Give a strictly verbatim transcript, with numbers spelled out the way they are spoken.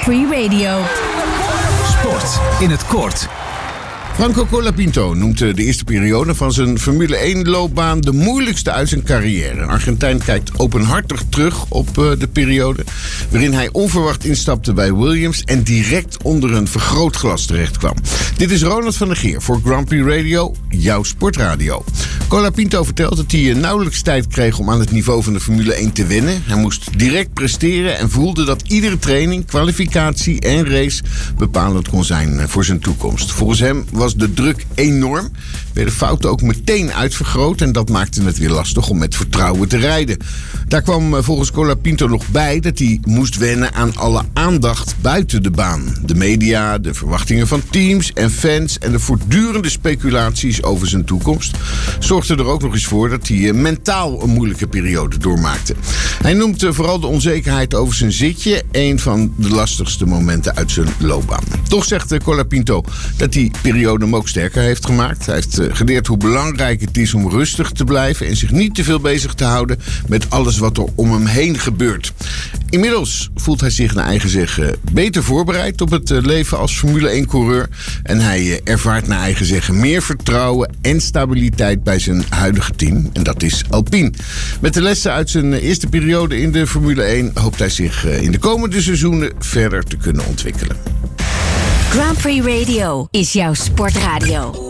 Prix Radio. Sport in het kort. Franco Colapinto noemt de eerste periode van zijn Formule één-loopbaan de moeilijkste uit zijn carrière. Argentijn kijkt openhartig terug op uh, de periode waarin hij onverwacht instapte bij Williams en direct onder een vergrootglas terecht kwam. Dit is Ronald van der Geer voor Grand Prix Radio, jouw sportradio. Colapinto vertelt dat hij nauwelijks tijd kreeg om aan het niveau van de Formule één te wennen. Hij moest direct presteren en voelde dat iedere training, kwalificatie en race bepalend kon zijn voor zijn toekomst. Volgens hem was de druk enorm, werden fouten ook meteen uitvergroot en dat maakte het weer lastig om met vertrouwen te rijden. Daar kwam volgens Colapinto nog bij dat hij moest wennen aan alle aandacht buiten de baan. De media, de verwachtingen van teams en fans en de voortdurende speculaties over zijn toekomst zorgden er ook nog eens voor dat hij mentaal een moeilijke periode doormaakte. Hij noemt vooral de onzekerheid over zijn zitje een van de lastigste momenten uit zijn loopbaan. Toch zegt Colapinto dat die periode hem ook sterker heeft gemaakt. Hij heeft geleerd hoe belangrijk het is om rustig te blijven en zich niet te veel bezig te houden met alles wat er om hem heen gebeurt. Inmiddels voelt hij zich naar eigen zeggen beter voorbereid op het leven als Formule één-coureur. En hij ervaart naar eigen zeggen meer vertrouwen en stabiliteit bij zijn huidige team. En dat is Alpine. Met de lessen uit zijn eerste periode in de Formule één hoopt hij zich in de komende seizoenen verder te kunnen ontwikkelen. Grand Prix Radio is jouw sportradio.